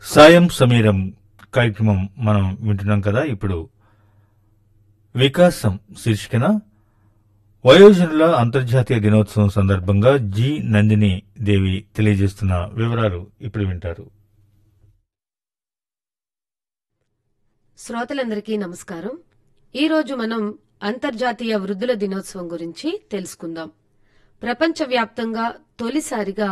సాయం సమీరం కార్యక్రమం మనం వింటున్నాం కదా. ఇప్పుడు వికాసం శీర్షికన వయోజనుల అంతర్జాతీయ దినోత్సవం సందర్భంగా జి నందిని దేవి తెలియజేస్తున్న వివరాలు ఇప్పుడు వింటారు. శ్రోతలందరికీ నమస్కారం. ఈరోజు మనం అంతర్జాతీయ వృద్ధుల దినోత్సవం గురించి తెలుసుకుందాం. ప్రపంచవ్యాప్తంగా తొలిసారిగా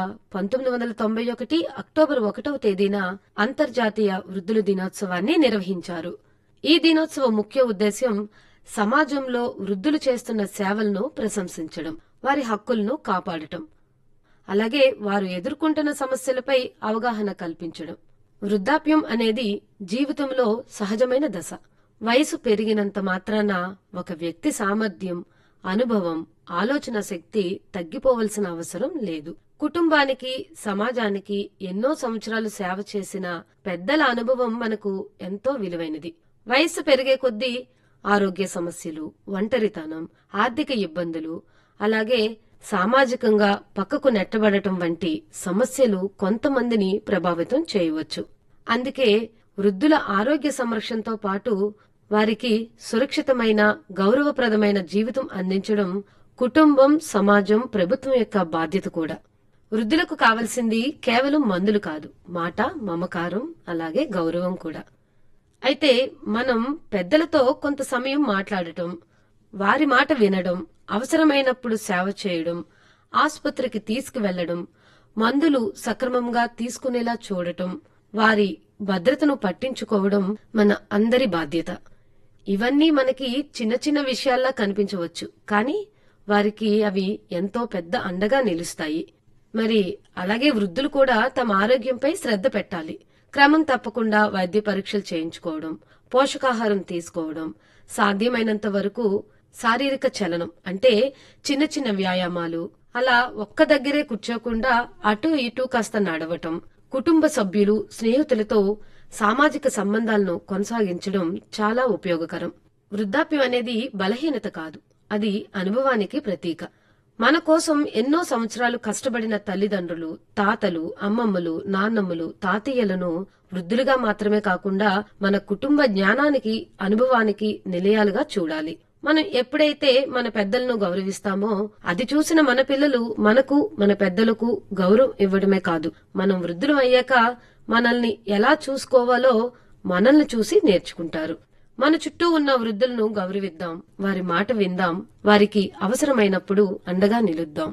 1991 అక్టోబర్ 1వ తేదీన అంతర్జాతీయ వృద్ధుల దినోత్సవాన్ని నిర్వహించారు. ఈ దినోత్సవం ముఖ్య ఉద్దేశ్యం సమాజంలో వృద్ధులు చేస్తున్న సేవలను ప్రశంసించడం, వారి హక్కులను కాపాడటం, అలాగే వారు ఎదుర్కొంటున్న సమస్యలపై అవగాహన కల్పించడం. వృద్ధాప్యం అనేది జీవితంలో సహజమైన దశ. వయసు పెరిగినంత మాత్రాన ఒక వ్యక్తి సామర్థ్యం, అనుభవం, ఆలోచన శక్తి తగ్గిపోవలసిన అవసరం లేదు. కుటుంబానికి, సమాజానికి ఎన్నో సంవత్సరాలు సేవ చేసిన పెద్దల అనుభవం మనకు ఎంతో విలువైనది. వయస్సు పెరిగే కొద్దీ ఆరోగ్య సమస్యలు, ఒంటరితనం, ఆర్థిక ఇబ్బందులు, అలాగే సామాజికంగా పక్కకు నెట్టబడటం వంటి సమస్యలు కొంతమందిని ప్రభావితం చేయవచ్చు. అందుకే వృద్ధుల ఆరోగ్య సంరక్షణతో పాటు వారికి సురక్షితమైన, గౌరవప్రదమైన జీవితం అందించడం కుటుంబం, సమాజం, ప్రభుత్వం యొక్క బాధ్యత కూడా. వృద్ధులకు కావలసింది కేవలం మందులు కాదు, మాట, మమకారం, అలాగే గౌరవం కూడా. అయితే మనం పెద్దలతో కొంత సమయం మాట్లాడటం, వారి మాట వినడం, అవసరమైనప్పుడు సేవ చేయడం, ఆసుపత్రికి తీసుకువెళ్లడం, మందులు సక్రమంగా తీసుకునేలా చూడటం, వారి భద్రతను పట్టించుకోవడం మన అందరి బాధ్యత. ఇవన్నీ మనకి చిన్న చిన్న విషయాల్లా కనిపించవచ్చు, కానీ వారికి అవి ఎంతో పెద్ద అండగా నిలుస్తాయి. మరి అలాగే వృద్ధులు కూడా తమ ఆరోగ్యంపై శ్రద్ధ పెట్టాలి. క్రమం తప్పకుండా వైద్య పరీక్షలు చేయించుకోవడం, పోషకాహారం తీసుకోవడం, సాధ్యమైనంత వరకు శారీరక చలనం అంటే చిన్న చిన్న వ్యాయామాలు, అలా ఒక్క దగ్గరే కూర్చోకుండా అటు ఇటు కాస్త నడవటం, కుటుంబ సభ్యులు, స్నేహితులతో సామాజిక సంబంధాలను కొనసాగించడం చాలా ఉపయోగకరం. వృద్ధాప్యం అనేది బలహీనత కాదు, అది అనుభవానికి ప్రతీక. మన కోసం ఎన్నో సంవత్సరాలు కష్టపడిన తల్లిదండ్రులు, తాతలు, అమ్మమ్మలు, నాన్నమ్మలు, తాతయ్యలను వృద్ధులుగా మాత్రమే కాకుండా మన కుటుంబ జ్ఞానానికి, అనుభవానికి నిలయాలుగా చూడాలి. మనం ఎప్పుడైతే మన పెద్దలను గౌరవిస్తామో అది చూసిన మన పిల్లలు మనకు, మన పెద్దలకు గౌరవం ఇవ్వడమే కాదు, మనం వృద్ధులం అయ్యాక మనల్ని ఎలా చూసుకోవాలో మనల్ని చూసి నేర్చుకుంటారు. మన చుట్టూ ఉన్న వృద్ధులను గౌరవిద్దాం, వారి మాట విందాం, వారికి అవసరమైనప్పుడు అండగా నిలుద్దాం.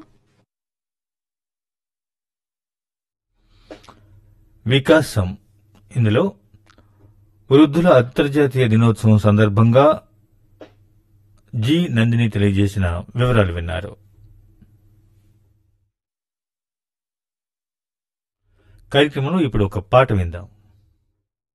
వికాసం ఇందులో వృద్ధుల అంతర్జాతీయ దినోత్సవం సందర్భంగా జి నందిని తెలియజేసిన వివరాలు విన్నారు. కార్యక్రమంలో ఇప్పుడు ఒక పాట విందాం.